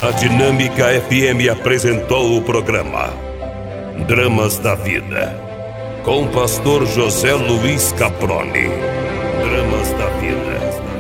A Dinâmica FM apresentou o programa Dramas da Vida, com o pastor José Luiz Caproni. Dramas da Vida.